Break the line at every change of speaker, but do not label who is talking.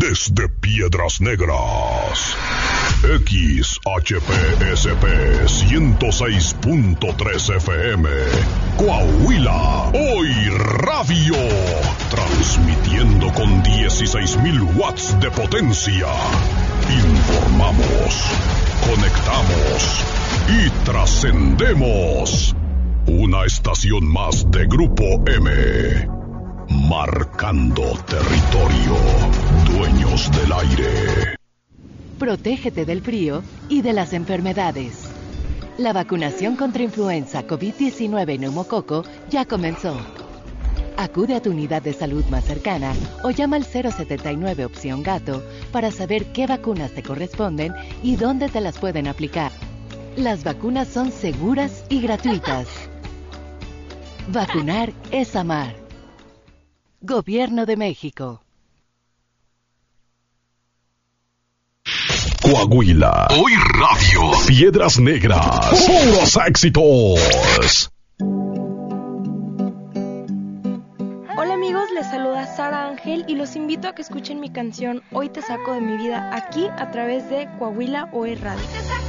desde Piedras Negras. XHPSP 106.3 FM. Coahuila, hoy radio. Transmitiendo con 16,000 watts de potencia. Informamos, conectamos y trascendemos. Una estación más de Grupo M. Marcando territorio. Dueños del aire.
Protégete del frío y de las enfermedades. La vacunación contra influenza, COVID-19 y neumococo ya comenzó. Acude a tu unidad de salud más cercana o llama al 079 opción gato para saber qué vacunas te corresponden y dónde te las pueden aplicar. Las vacunas son seguras y gratuitas. Vacunar es amar. Gobierno de México.
Coahuila, hoy radio. Piedras Negras, puros éxitos.
Hola amigos, les saluda Sara Ángel y los invito a que escuchen mi canción Hoy te saco de mi vida aquí a través de Coahuila Hoy Radio.